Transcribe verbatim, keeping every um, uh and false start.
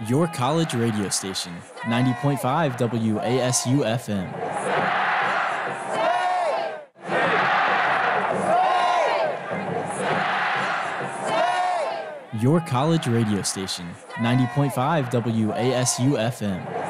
Your college radio station, ninety point five W A S U F M. Your college radio station, ninety point five W A S U F M.